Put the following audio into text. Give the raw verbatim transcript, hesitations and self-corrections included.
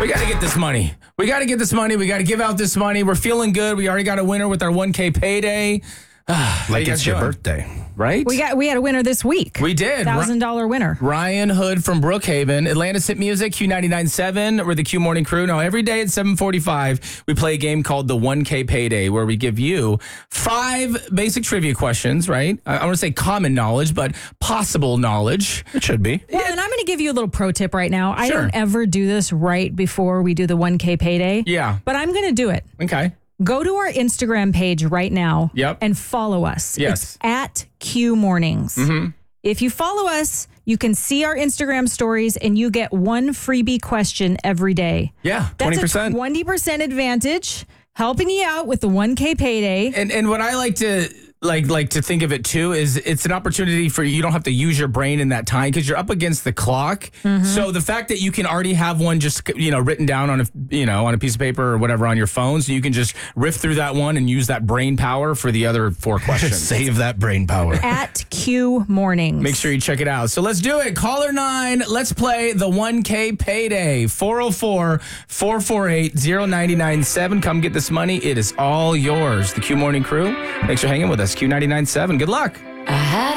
We got to get this money. We got to get this money. We got to give out this money. We're feeling good. We already got a winner with our one K payday. Like you it's guys your doing? birthday. Right? We got we had a winner this week. We did. Thousand dollar winner. Ryan Hood from Brookhaven, Atlantis Hit Music, Q ninety-nine point seven. We're the Q Morning Crew. Now, every day at seven forty-five, we play a game called the one K Payday, where we give you five basic trivia questions, right? I, I want to say common knowledge, but possible knowledge. It should be. Well, and I'm going to give you a little pro tip right now. I Sure. don't ever do this right before we do the one K payday. Yeah. But I'm going to do it. Okay. Go to our Instagram page right now Yep. and follow us. Yes. It's at Q Mornings. Mm-hmm. If you follow us, you can see our Instagram stories and you get one freebie question every day. Yeah. That's twenty percent. a twenty percent advantage, helping you out with the one K payday. And and what I like to like like to think of it too is it's an opportunity for you don't have to use your brain in that time because you're up against the clock. Mm-hmm. So the fact that you can already have one just you know written down on a you know on a piece of paper or whatever on your phone, so you can just riff through that one and use that brain power for the other four questions. Save that brain power. At Q Mornings. Make sure you check it out. So let's do it. Caller nine, let's play the one K payday. four oh four, four four eight, oh nine nine seven. Come get this money. It is all yours. The Q Morning Crew. Thanks for hanging with us. Q ninety-nine point seven. Good luck.